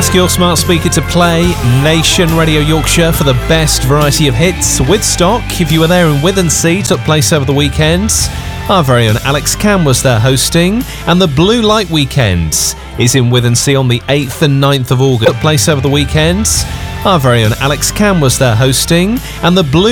Ask your smart speaker to play Nation Radio Yorkshire for the best variety of hits. Woodstock, if you were there in Withensea, took place over the weekend. Our very own Alex Cam was there hosting. And the Blue Light Weekend is in Withensea on the 8th and 9th of August. Took place over the weekend. Our very own Alex Cam was there hosting. And the Blue